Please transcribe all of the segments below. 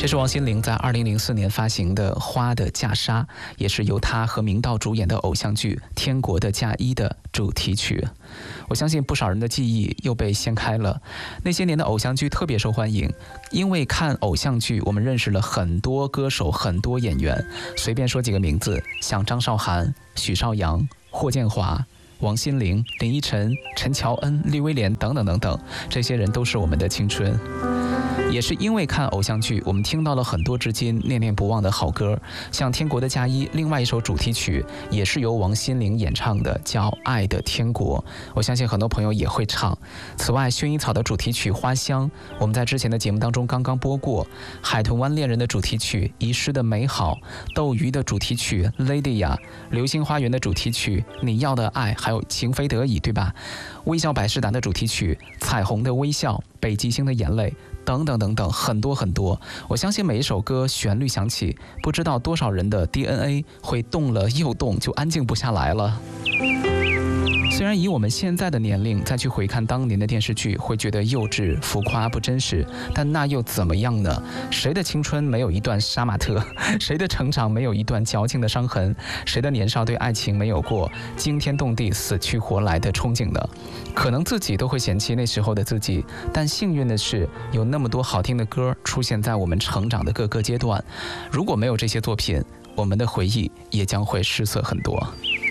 这是王心凌在2004年发行的《花的嫁纱》，也是由她和明道主演的偶像剧《天国的嫁衣》的主题曲。我相信不少人的记忆又被掀开了。那些年的偶像剧特别受欢迎，因为看偶像剧，我们认识了很多歌手、很多演员。随便说几个名字，像张韶涵、许绍洋、霍建华、王心凌、林依晨、陈乔恩、利威廉等等等等，这些人都是我们的青春。也是因为看偶像剧，我们听到了很多至今念念不忘的好歌，像《天国的嫁衣》，另外一首主题曲也是由王心凌演唱的，叫《爱的天国》，我相信很多朋友也会唱。此外，薰衣草的主题曲《花香》，我们在之前的节目当中刚刚播过；海豚湾恋人的主题曲《遗失的美好》，斗鱼的主题曲《Lady》呀，流星花园的主题曲《你要的爱》，还有《情非得已》，对吧？微笑百事达的主题曲《彩虹的微笑》，北极星的眼泪。等等等等，很多很多。我相信每一首歌旋律响起，不知道多少人的 DNA 会动了又动，就安静不下来了。虽然以我们现在的年龄再去回看当年的电视剧，会觉得幼稚、浮夸、不真实，但那又怎么样呢？谁的青春没有一段杀马特？谁的成长没有一段矫情的伤痕？谁的年少对爱情没有过惊天动地、死去活来的憧憬呢？可能自己都会嫌弃那时候的自己，但幸运的是，有那么多好听的歌出现在我们成长的各个阶段。如果没有这些作品，我们的回忆也将会失色很多。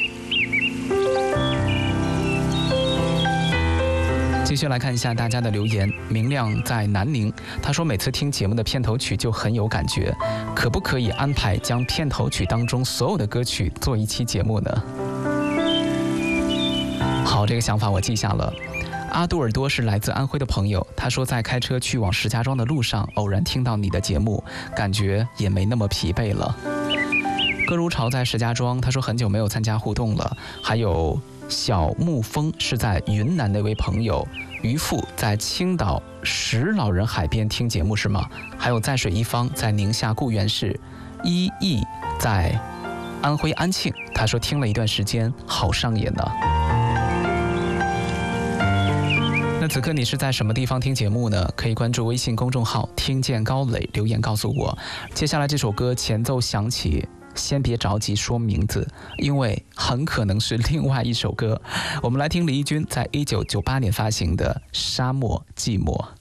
继续来看一下大家的留言。明亮在南宁，他说每次听节目的片头曲就很有感觉，可不可以安排将片头曲当中所有的歌曲做一期节目呢？好，这个想法我记下了。阿杜尔多是来自安徽的朋友，他说在开车去往石家庄的路上，偶然听到你的节目，感觉也没那么疲惫了。歌如潮在石家庄，他说很久没有参加互动了。还有小沐风是在云南那位朋友，渔父在青岛石老人海边听节目是吗？还有在水一方在宁夏固原市，一义在安徽安庆，他说听了一段时间，好上瘾呢。那此刻你是在什么地方听节目呢？可以关注微信公众号听见高磊，留言告诉我。接下来这首歌前奏响起，先别着急说名字，因为很可能是另外一首歌。我们来听李翊君在1998年发行的《沙漠寂寞》。